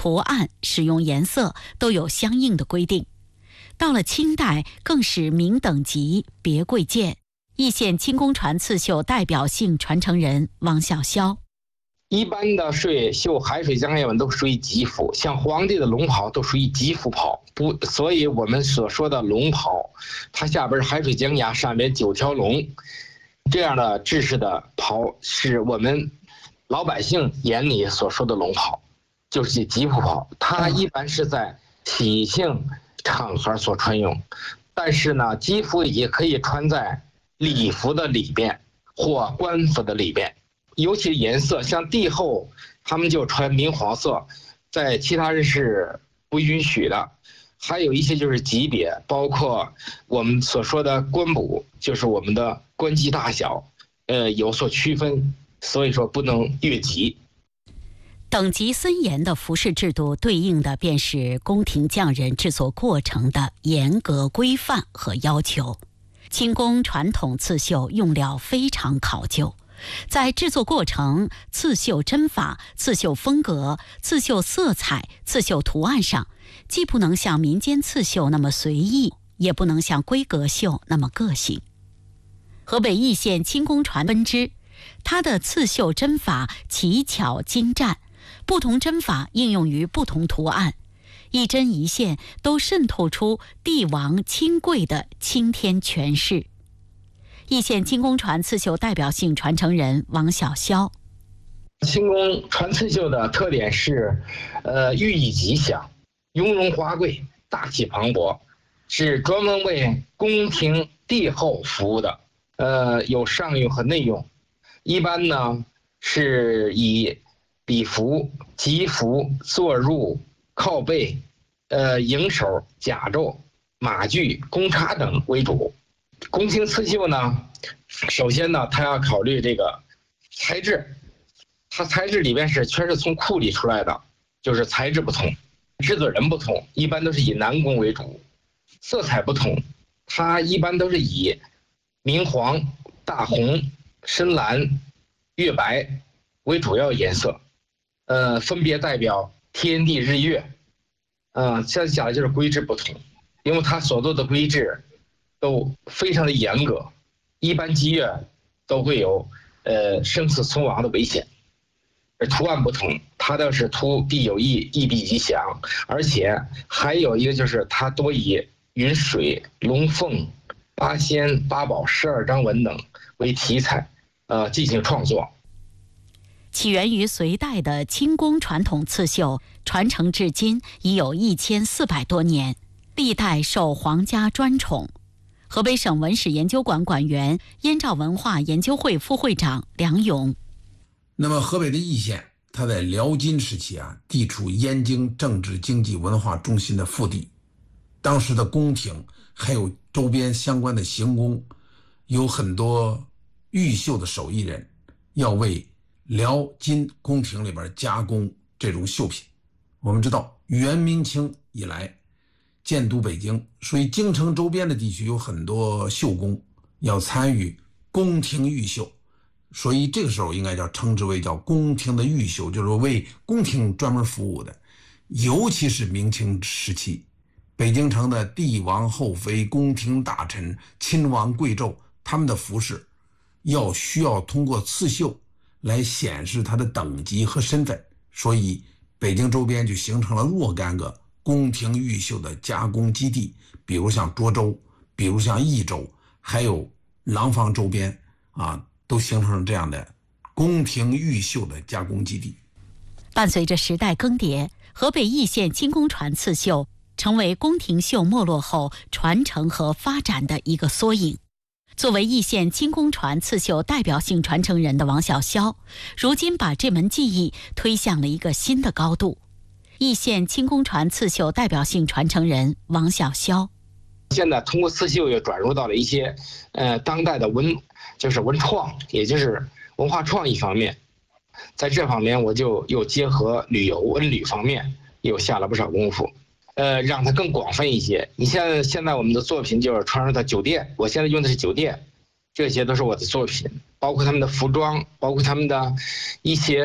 图案、使用颜色都有相应的规定。到了清代，更是明等级别贵贱。易县清宫传刺绣代表性传承人王小霄： 一般的绣海水江叶纹都属于吉服，像皇帝的龙袍都属于吉服袍，所以我们所说的龙袍，它下边是海水江崖，上边9条龙，这样的制式的袍是我们老百姓眼里所说的龙袍，就是吉服袍。它一般是在喜庆场合所穿用，但是呢，吉服也可以穿在礼服的里边或官服的里边。尤其颜色，像帝后他们就穿明黄色，在其他人是不允许的。还有一些就是级别，包括我们所说的官补，就是我们的官级大小有所区分，所以说不能越级。 等级森严的服饰制度对应的便是宫廷匠人制作过程的严格规范和要求。清宫传统刺绣用料非常考究，在制作过程、刺绣针法、刺绣风格、刺绣色彩、刺绣图案上，既不能像民间刺绣那么随意，也不能像规格绣那么个性。河北易县清宫传分支，它的刺绣针法奇巧精湛，不同针法应用于不同图案，一针一线都渗透出帝王亲贵的青天权势。易县清宫传刺绣代表性传承人王小霄： 清宫传刺绣的特点是，寓意吉祥、雍容华贵、大气磅礴，是专门为宫廷帝后服务的。有上用和内用。一般呢是以礼服、吉服、坐入、靠背、迎手、甲胄、马具、弓叉等为主。宫廷刺绣呢，首先呢，它要考虑这个材质，它材质里边全是从库里出来的，就是材质不同，制作人不同，一般都是以南宫为主。色彩不同，它一般都是以明黄、大红、深蓝、月白为主要颜色，分别代表天地日月。现在讲的就是规制不同，因为它所做的规制都非常的严格，一般吉月都会有生死存亡的危险。而图案不同，它倒是图必有意，意必吉祥，而且还有一个就是它多以云水、龙凤、八仙、八宝、12章文等为题材，进行创作。 起源于隋代的清宫传统刺绣，传承至今已有1400多年，历代受皇家专宠。河北省文史研究馆馆员、燕赵文化研究会副会长梁勇： 那么河北的易县，它在辽金时期地处燕京政治经济文化中心的腹地，当时的宫廷还有周边相关的行宫，有很多玉绣的手艺人要为辽金宫廷里边加工这种绣品。我们知道元明清以来建都北京，所以京城周边的地区有很多绣工要参与宫廷御绣，所以这个时候应该称之为叫宫廷的御绣，就是为宫廷专门服务的。尤其是明清时期，北京城的帝王后妃、宫廷大臣、亲王贵胄，他们的服饰需要通过刺绣来显示他的等级和身份，所以北京周边就形成了若干个宫廷御绣的加工基地，比如像涿州，比如像益州，还有廊坊周边都形成了这样的宫廷御绣的加工基地。 伴随着时代更迭，河北易县清宫传刺绣成为宫廷绣没落后传承和发展的一个缩影。作为易县清宫传刺绣代表性传承人的王小霄，如今把这门技艺推向了一个新的高度。易县清宫传刺绣代表性传承人王小霄： 现在通过刺绣又转入到了一些当代的文创，也就是文化创意方面。在这方面我就又结合旅游文旅方面又下了不少功夫，让它更广泛一些。你现在我们的作品就是传入到酒店，我现在用的是酒店，这些都是我的作品，包括他们的服装，包括他们的一些